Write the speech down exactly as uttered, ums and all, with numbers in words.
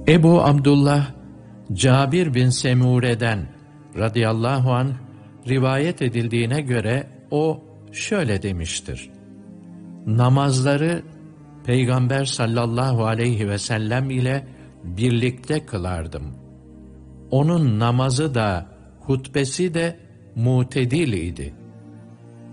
Ebu Abdullah Cabir bin Semure'den radıyallahu anh rivayet edildiğine göre o şöyle demiştir: namazları Peygamber sallallahu aleyhi ve sellem ile birlikte kılardım. Onun namazı da hutbesi de mutedil idi.